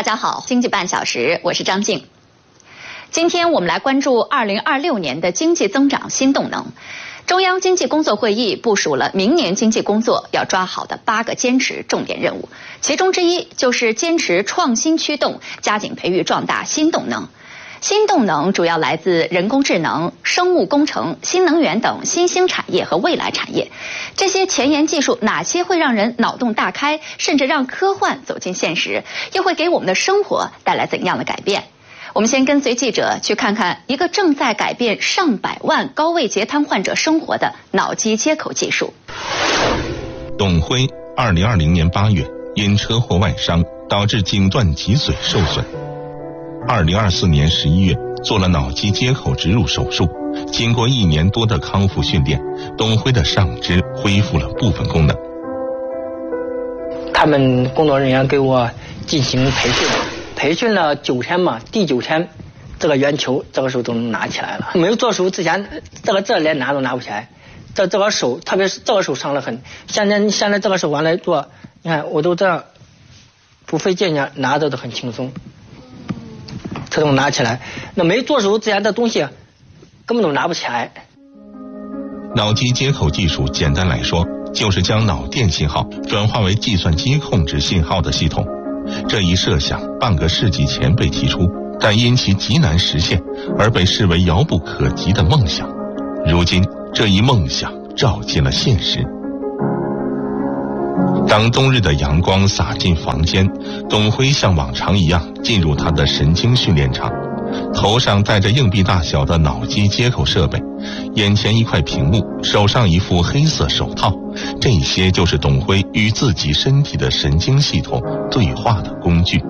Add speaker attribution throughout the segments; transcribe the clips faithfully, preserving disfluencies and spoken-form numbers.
Speaker 1: 大家好，经济半小时，我是张静。今天我们来关注二零二六年的经济增长新动能。中央经济工作会议部署了明年经济工作要抓好的八个坚持重点任务，其中之一就是坚持创新驱动，加紧培育壮大新动能。新动能主要来自人工智能、生物工程、新能源等新兴产业和未来产业。这些前沿技术哪些会让人脑洞大开，甚至让科幻走进现实，又会给我们的生活带来怎样的改变？我们先跟随记者去看看一个正在改变上百万高位截瘫患者生活的脑机接口技术。
Speaker 2: 董辉二零二零年八月因车祸外伤导致颈段脊髓受损，二零二四年十一月做了脑机接口植入手术，经过一年多的康复训练，董辉的上肢恢复了部分功能。
Speaker 3: 他们工作人员给我进行培训，培训了九天嘛，第九天这个圆球这个时候都能拿起来了。没有做手术之前，这个这连拿都拿不起来。这这个手，特别是这个手伤了很。现在现在这个手完了做，你看我都这样不费劲呢，拿着都很轻松。这种拿起来，那没做手术之前的东西根本都拿不起来。
Speaker 2: 脑机接口技术简单来说，就是将脑电信号转化为计算机控制信号的系统。这一设想半个世纪前被提出，但因其极难实现而被视为遥不可及的梦想。如今这一梦想照进了现实。当冬日的阳光洒进房间，董辉像往常一样进入他的神经训练场，头上戴着硬币大小的脑机接口设备，眼前一块屏幕，手上一副黑色手套，这些就是董辉与自己身体的神经系统对话的工具。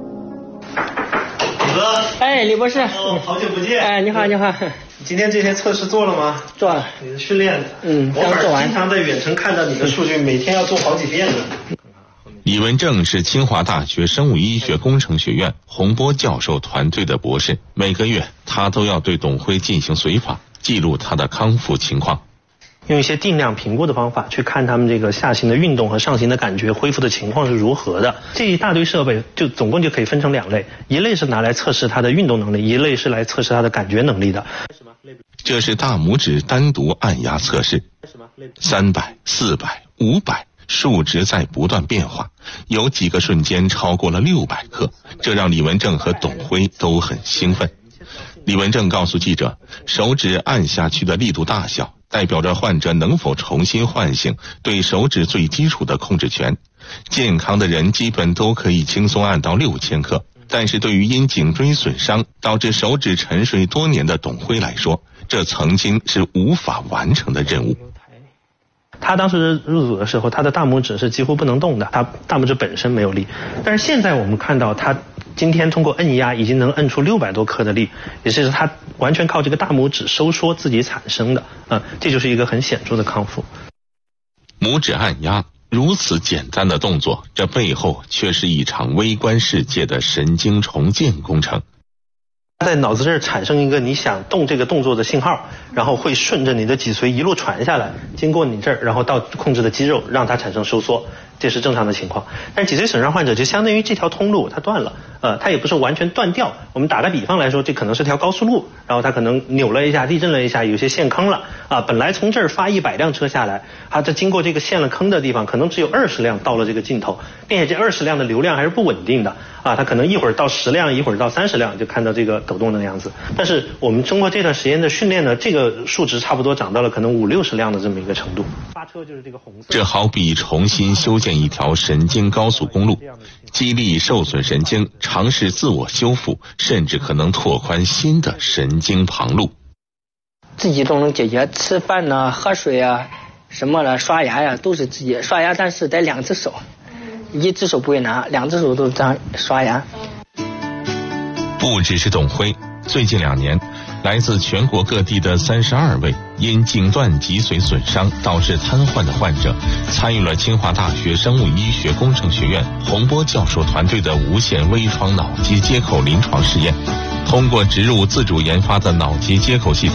Speaker 4: 李哥，
Speaker 3: 哎，李博士，
Speaker 4: 哦，好久不见。
Speaker 3: 哎，你好，你好。
Speaker 4: 今天这些测试做了吗？
Speaker 3: 做了。
Speaker 4: 你的训练，
Speaker 3: 嗯，
Speaker 4: 我
Speaker 3: 刚做完。
Speaker 4: 经常在远程看到你的数据，每天要做好几遍呢。
Speaker 2: 李文正是清华大学生物医学工程学院洪波教授团队的博士，每个月他都要对董辉进行随访，记录他的康复情况。
Speaker 5: 用一些定量评估的方法去看他们这个下行的运动和上行的感觉恢复的情况是如何的。这一大堆设备就总共就可以分成两类，一类是拿来测试他的运动能力，一类是来测试他的感觉能力的。
Speaker 2: 这是大拇指单独按压测试，三百、四百、五百，数值在不断变化，有几个瞬间超过了六百克，这让李文正和董辉都很兴奋。李文正告诉记者，手指按下去的力度大小代表着患者能否重新唤醒对手指最基础的控制权。健康的人基本都可以轻松按到六千克，但是对于因颈椎损伤导致手指沉睡多年的董辉来说，这曾经是无法完成的任务。
Speaker 5: 他当时入组的时候，他的大拇指是几乎不能动的，他大拇指本身没有力。但是现在我们看到他今天通过摁压已经能摁出六百多克的力，也就是他完全靠这个大拇指收缩自己产生的，嗯，这就是一个很显著的康复。
Speaker 2: 拇指按压如此简单的动作，这背后却是一场微观世界的神经重建工程。
Speaker 5: 在脑子这儿产生一个你想动这个动作的信号，然后会顺着你的脊髓一路传下来，经过你这儿，然后到控制的肌肉，让它产生收缩，这是正常的情况。但是脊髓损伤患者就相当于这条通路它断了，呃，它也不是完全断掉。我们打个比方来说，这可能是条高速路，然后它可能扭了一下，地震了一下，有些陷坑了啊。本来从这儿发一百辆车下来，它这经过这个陷了坑的地方，可能只有二十辆到了这个尽头，并且这二十辆的流量还是不稳定的啊，它可能一会儿到十辆，一会儿到三十辆，就看到这个抖动的样子。但是我们通过这段时间的训练呢，这个数值差不多涨到了可能五六十辆的这么一个程度。发车就是这个红色。
Speaker 2: 这好比重新修建一条神经高速公路，激励受损神经尝试自我修复，甚至可能拓宽新的神经旁路。
Speaker 3: 自己都能解决，吃饭呢、喝水啊、什么的、刷牙呀，都是自己刷牙，但是得两只手，一只手不会拿，两只手都这样刷牙。
Speaker 2: 不只是董辉，最近两年，来自全国各地的三十二位因颈段脊髓损伤导致瘫痪的患者，参与了清华大学生物医学工程学院洪波教授团队的无线微创脑机接口临床试验。通过植入自主研发的脑机接口系统，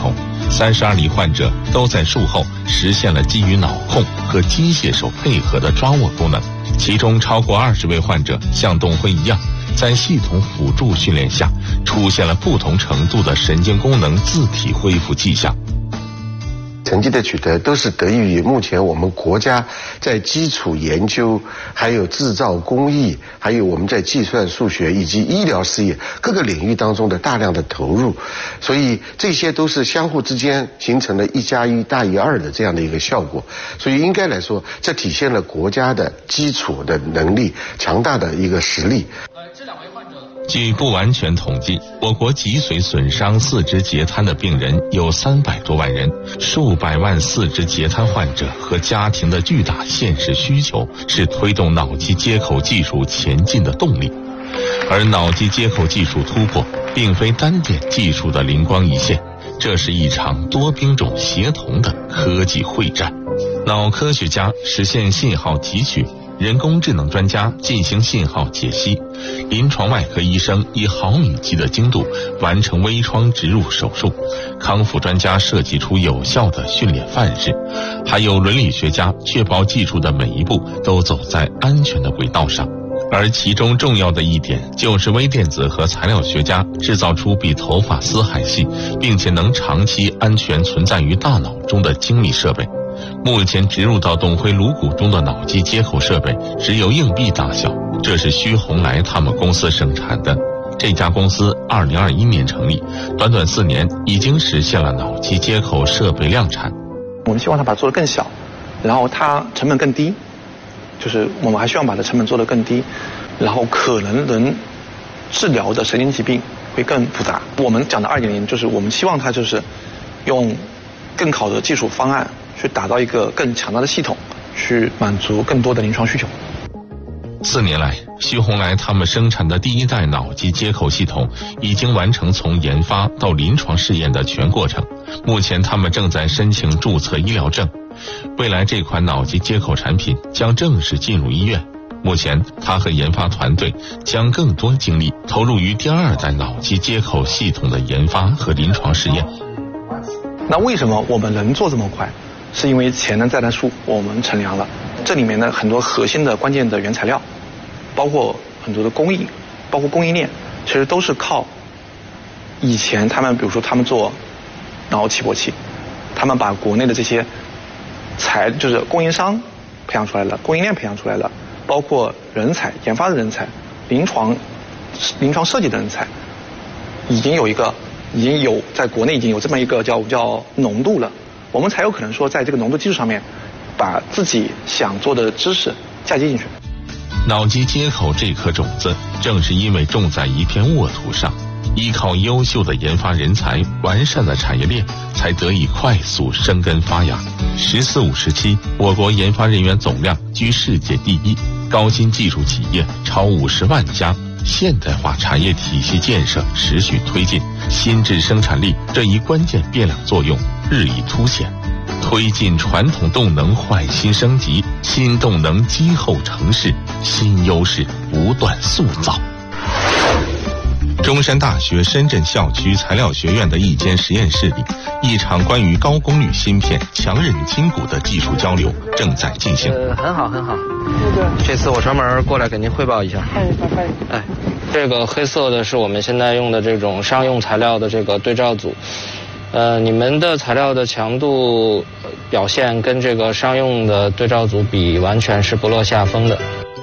Speaker 2: 三十二例患者都在术后实现了基于脑控和机械手配合的抓握功能，其中超过二十位患者像董辉一样，在系统辅助训练下，出现了不同程度的神经功能自体恢复迹象。
Speaker 6: 成绩的取得都是得益于目前我们国家在基础研究、还有制造工艺、还有我们在计算数学以及医疗事业各个领域当中的大量的投入，所以这些都是相互之间形成了一加一大于二的这样的一个效果。所以应该来说，这体现了国家的基础的能力、强大的一个实力。
Speaker 2: 据不完全统计，我国脊髓损伤、四肢截瘫的病人有三百多万人，数百万四肢截瘫患者和家庭的巨大现实需求是推动脑机接口技术前进的动力。而脑机接口技术突破并非单点技术的灵光一现，这是一场多兵种协同的科技会战。脑科学家实现信号提取，人工智能专家进行信号解析，临床外科医生以毫米级的精度完成微创植入手术，康复专家设计出有效的训练范式，还有伦理学家确保技术的每一步都走在安全的轨道上。而其中重要的一点就是微电子和材料学家制造出比头发丝还细，并且能长期安全存在于大脑中的精密设备。目前植入到董辉颅骨中的脑机接口设备只有硬币大小，这是徐洪来他们公司生产的。这家公司二零二一年成立，短短四年已经实现了脑机接口设备量产。
Speaker 7: 我们希望它把它做得更小，然后它成本更低，就是我们还希望把它成本做得更低，然后可能能治疗的神经疾病会更复杂。我们讲的二点零就是我们希望它就是用更好的技术方案去打造一个更强大的系统，去满足更多的临床需求。
Speaker 2: 四年来，徐洪来他们生产的第一代脑机接口系统已经完成从研发到临床试验的全过程，目前他们正在申请注册医疗证。未来这款脑机接口产品将正式进入医院。目前他和研发团队将更多精力投入于第二代脑机接口系统的研发和临床试验。
Speaker 7: 那为什么我们能做这么快？是因为潜能再来数我们乘凉了，这里面的很多核心的关键的原材料，包括很多的工艺，包括供应链，其实都是靠以前他们比如说他们做脑起搏器，他们把国内的这些材就是供应商培养出来了，供应链培养出来了，包括人才研发的人才，临床临床设计的人才，已经有一个已经有在国内已经有这么一个叫叫浓度了，我们才有可能说在这个浓度基础上面把自己想做的知识嫁接进去。
Speaker 2: 脑机接口这颗种子正是因为种在一片沃土上，依靠优秀的研发人才、完善的产业链，才得以快速生根发芽。十四五时期，我国研发人员总量居世界第一，高新技术企业超五十万家，现代化产业体系建设持续推进，新质生产力这一关键变量作用日益凸显，推进传统动能换新升级，新动能机后城市，新优势不断塑造。中山大学深圳校区材料学院的一间实验室里，一场关于高功率芯片强韧筋骨的技术交流正在进行。
Speaker 8: 呃，很好很好。这次我专门过来给您汇报一下。哎，哎，这个黑色的是我们现在用的这种商用材料的这个对照组。呃，你们的材料的强度表现跟这个商用的对照组比，完全是不落下风的。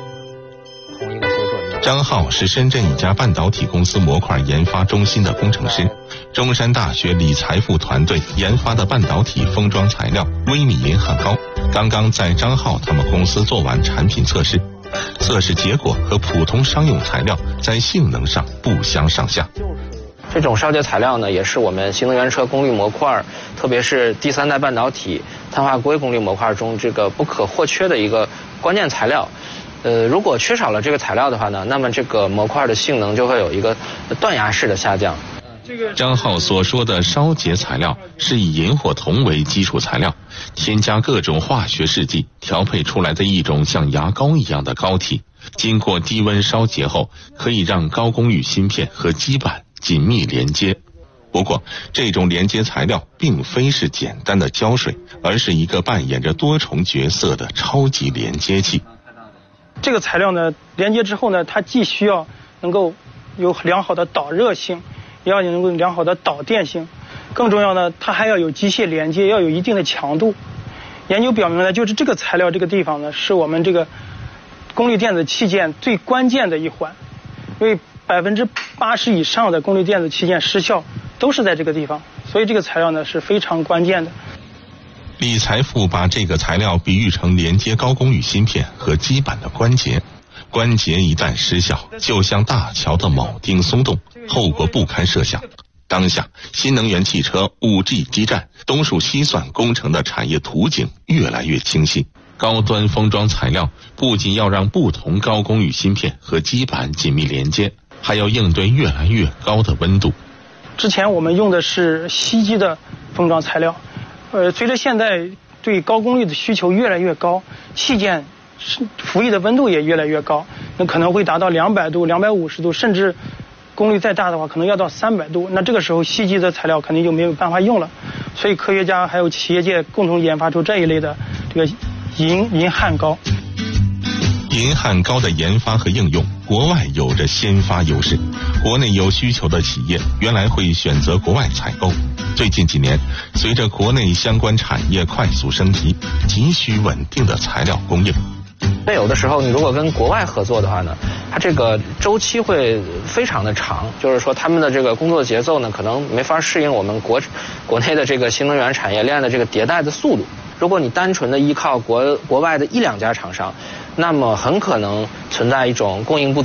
Speaker 2: 张浩是深圳一家半导体公司模块研发中心的工程师，中山大学李财富团队研发的半导体封装材料微米银焊膏，刚刚在张浩他们公司做完产品测试，测试结果和普通商用材料在性能上不相上下。
Speaker 8: 这种烧结材料呢，也是我们新能源车功率模块，特别是第三代半导体碳化硅功率模块中这个不可或缺的一个关键材料。呃，如果缺少了这个材料的话呢，那么这个模块的性能就会有一个断崖式的下降。
Speaker 2: 张浩所说的烧结材料是以银或铜为基础材料，添加各种化学试剂调配出来的一种像牙膏一样的膏体，经过低温烧结后，可以让高功率芯片和基板紧密连接。 不过，这种连接材料并非是简单的胶水，而是一个扮演着多重角色的超级连接器。
Speaker 9: 这个材料呢，连接之后呢，它既需要能够有良好的导热性，也要能够良好的导电性，更重要呢，它还要有机械连接，要有一定的强度。研究表明呢，就是这个材料这个地方呢，是我们这个功率电子器件最关键的一环，因为百分之八十以上的功率电子器件失效都是在这个地方，所以这个材料呢是非常关键的。
Speaker 2: 李财富把这个材料比喻成连接高功率芯片和基板的关节，关节一旦失效，就像大桥的铆钉松动，后果不堪设想。当下，新能源汽车、五 G 基站、东数西算工程的产业图景越来越清晰。高端封装材料不仅要让不同高功率芯片和基板紧密连接，还要应对越来越高的温度。
Speaker 9: 之前我们用的是锡基的封装材料，呃，随着现在对高功率的需求越来越高，器件服役的温度也越来越高，那可能会达到两百度、两百五十度，甚至功率再大的话，可能要到三百度。那这个时候，锡基的材料肯定就没有办法用了。所以，科学家还有企业界共同研发出这一类的这个银银焊膏。
Speaker 2: 银焊膏的研发和应用，国外有着先发优势。国内有需求的企业原来会选择国外采购。最近几年，随着国内相关产业快速升级，急需稳定的材料供应。
Speaker 8: 那有的时候，你如果跟国外合作的话呢，它这个周期会非常的长，就是说他们的这个工作节奏呢，可能没法适应我们国国内的这个新能源产业链的这个迭代的速度。如果你单纯的依靠国国外的一两家厂商，那么很可能存在一种供应不